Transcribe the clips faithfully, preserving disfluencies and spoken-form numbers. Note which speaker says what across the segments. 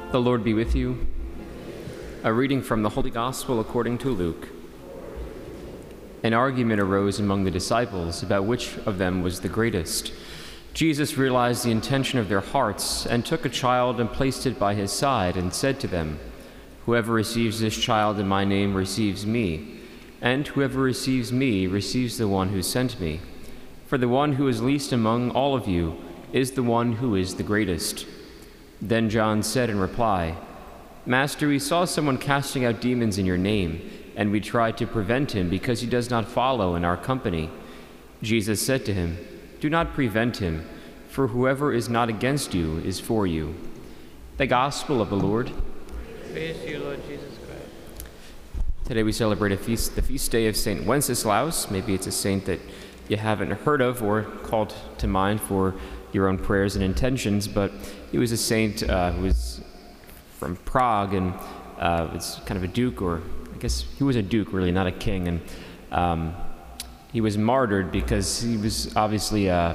Speaker 1: The Lord be with you. A reading from the Holy Gospel according to Luke. An argument arose among the disciples about which of them was the greatest. Jesus realized the intention of their hearts and took a child and placed it by his side and said to them, "Whoever receives this child in my name receives me, and whoever receives me receives the one who sent me. For the one who is least among all of you is the one who is the greatest." Then John said in reply, "Master, we saw someone casting out demons in your name, and we tried to prevent him because he does not follow in our company." Jesus said to him, "Do not prevent him, for whoever is not against you is for you." The Gospel of the Lord.
Speaker 2: Praise to you, Lord Jesus Christ.
Speaker 1: Today we celebrate a feast, the feast day of Saint Wenceslaus. Maybe it's a saint that you haven't heard of or called to mind for your own prayers and intentions, but he was a saint uh, who was from Prague and uh, was kind of a duke, or I guess he was a duke really, not a king, and um, he was martyred because he was obviously, uh,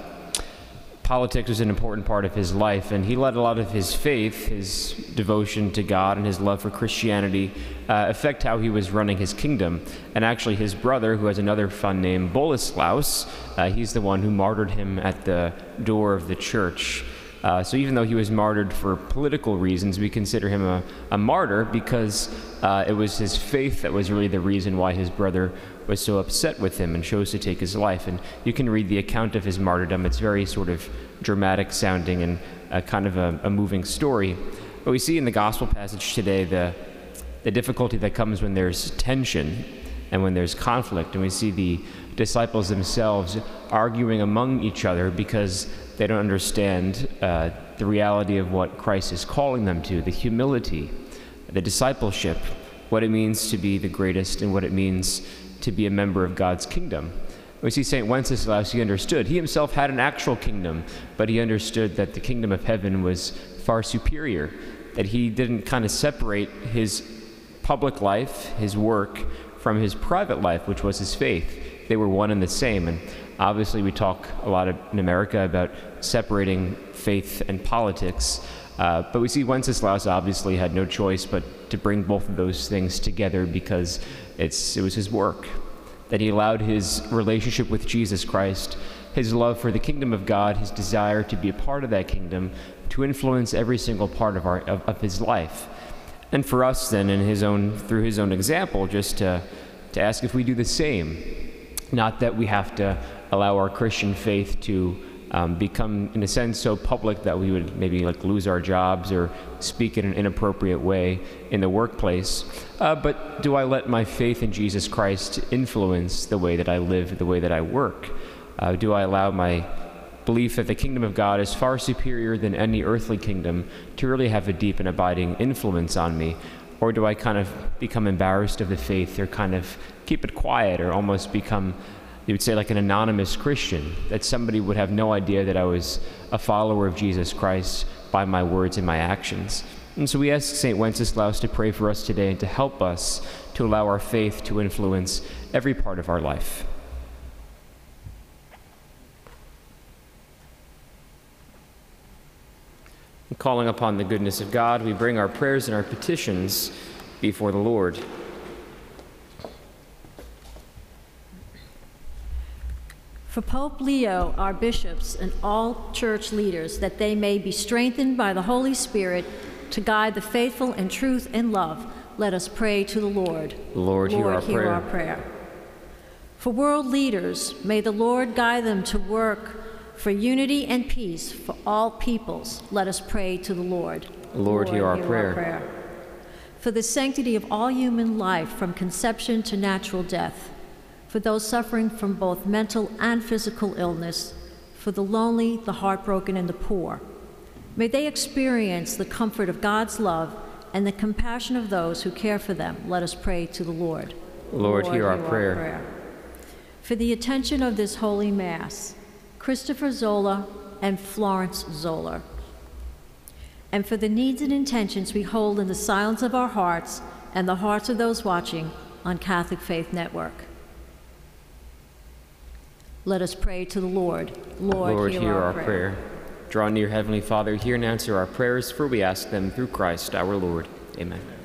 Speaker 1: politics was an important part of his life, and he let a lot of his faith, his devotion to God and his love for Christianity uh, affect how he was running his kingdom. And actually his brother, who has another fun name, Boleslaus, uh, he's the one who martyred him at the door of the church. Uh, so even though he was martyred for political reasons, we consider him a, a martyr because uh, it was his faith that was really the reason why his brother was so upset with him and chose to take his life. And you can read the account of his martyrdom. It's very sort of dramatic sounding and uh, kind of a, a moving story. But we see in the gospel passage today the, the difficulty that comes when there's tension and when there's conflict. And we see the disciples themselves arguing among each other because they don't understand uh, the reality of what Christ is calling them to, the humility, the discipleship, what it means to be the greatest and what it means to be a member of God's kingdom. We see Saint Wenceslaus, he understood. He himself had an actual kingdom, but he understood that the kingdom of heaven was far superior, that he didn't kind of separate his public life, his work, from his private life, which was his faith. They were one and the same. And obviously we talk a lot of, in America about separating faith and politics, uh, but we see Wenceslaus obviously had no choice but to bring both of those things together because it's, it was his work, that he allowed his relationship with Jesus Christ, his love for the kingdom of God, his desire to be a part of that kingdom, to influence every single part of, our, of, of his life. And for us then, in his own, through his own example, just to, to ask if we do the same. Not that we have to allow our Christian faith to um, become, in a sense, so public that we would maybe like lose our jobs or speak in an inappropriate way in the workplace. Uh, but do I let my faith in Jesus Christ influence the way that I live, the way that I work? Uh, do I allow my belief that the kingdom of God is far superior than any earthly kingdom to really have a deep and abiding influence on me? Or do I kind of become embarrassed of the faith, or kind of keep it quiet, or almost become, you would say, like an anonymous Christian, that somebody would have no idea that I was a follower of Jesus Christ by my words and my actions? And so we ask Saint Wenceslaus to pray for us today and to help us to allow our faith to influence every part of our life. Calling upon the goodness of God, we bring our prayers and our petitions before the Lord.
Speaker 3: For Pope Leo, our bishops, and all church leaders, that they may be strengthened by the Holy Spirit to guide the faithful in truth and love, let us pray to the Lord.
Speaker 1: Lord, hear our
Speaker 3: hear
Speaker 1: prayer.
Speaker 3: our prayer. For world leaders, may the Lord guide them to work for unity and peace for all peoples, let us pray to the Lord.
Speaker 1: Lord, hear our prayer.
Speaker 3: For the sanctity of all human life from conception to natural death, for those suffering from both mental and physical illness, for the lonely, the heartbroken, and the poor. May they experience the comfort of God's love and the compassion of those who care for them. Let us pray to the Lord.
Speaker 1: Lord, Lord hear, our, hear prayer.
Speaker 3: our prayer. For the attention of this holy Mass, Christopher Zola and Florence Zola, and for the needs and intentions we hold in the silence of our hearts and the hearts of those watching on Catholic Faith Network. Let us pray to the Lord. Lord,
Speaker 1: Lord
Speaker 3: hear,
Speaker 1: hear
Speaker 3: our,
Speaker 1: our
Speaker 3: prayer.
Speaker 1: prayer. Draw near, Heavenly Father, hear and answer our prayers, for we ask them through Christ our Lord. Amen.